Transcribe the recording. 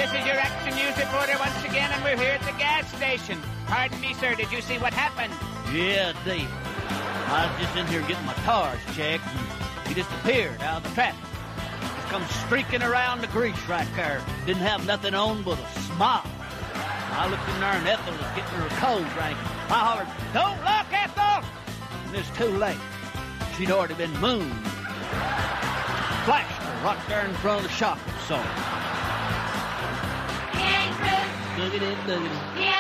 this is your Action News reporter once again, and we're here at the gas station. Pardon me, sir, did you see what happened? Yeah, Dave. I was just in here getting my tires checked, and he just appeared out of the traffic. Just come streaking around the grease right there. Didn't have nothing on but a smile. I looked in there, and Ethel was getting her cold drink. I hollered, "Don't look, Ethel!" And it's too late. She'd already been mooned. Flashed her right there in front of the shop, so. He ain't through. Look at it, look at it. He